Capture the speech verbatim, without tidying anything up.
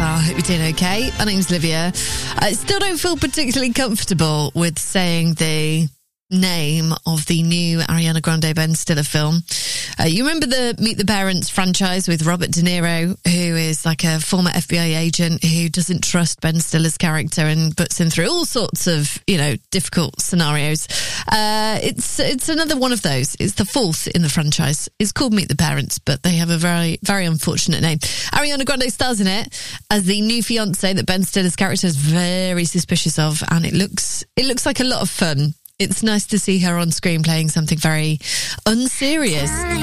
are. Hope you're doing okay. My name's Olivia. I still don't feel particularly comfortable with saying the name of the new Ariana Grande Ben Stiller film. Uh, you remember the Meet the Parents franchise with Robert De Niro, who is like a former F B I agent who doesn't trust Ben Stiller's character and puts him through all sorts of, you know, difficult scenarios. Uh, it's it's another one of those. It's the fourth in the franchise. It's called Meet the Parents, but they have a very, very unfortunate name. Ariana Grande stars in it as the new fiancé that Ben Stiller's character is very suspicious of, and it looks it looks like a lot of fun. It's nice to see her on screen playing something very unserious.